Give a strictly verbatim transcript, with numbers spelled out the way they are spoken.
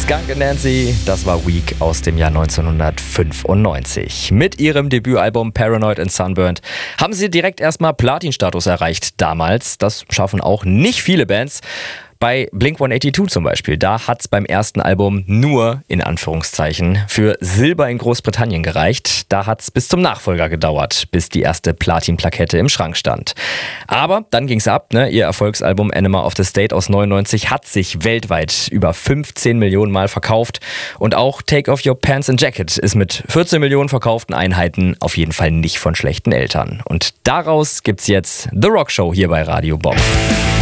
Skunk and Nancy, das war Weak aus dem Jahr neunzehnhundertfünfundneunzig. Mit ihrem Debütalbum Paranoid and Sunburned haben sie direkt erstmal Platin-Status erreicht damals. Das schaffen auch nicht viele Bands. Bei Blink hundertzweiundachtzig zum Beispiel, da hat es beim ersten Album nur, in Anführungszeichen, für Silber in Großbritannien gereicht. Da hat es bis zum Nachfolger gedauert, bis die erste Platin-Plakette im Schrank stand. Aber dann ging's ab, ne? Ihr Erfolgsalbum Enema of the State aus neunundneunzig hat sich weltweit über fünfzehn Millionen Mal verkauft. Und auch Take Off Your Pants and Jacket ist mit vierzehn Millionen verkauften Einheiten auf jeden Fall nicht von schlechten Eltern. Und daraus gibt's jetzt The Rock Show hier bei Radio Bob.